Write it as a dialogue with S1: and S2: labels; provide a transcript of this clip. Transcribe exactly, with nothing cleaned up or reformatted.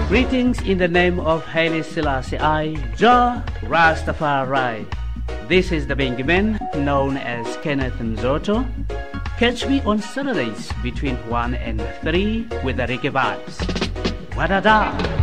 S1: Greetings in the name of Haile Selassie I, Jah Rastafari. This is the Benjamin, known as Kenneth Mzoto. Catch me on Saturdays between one and three with the reggae vibes. Wadada!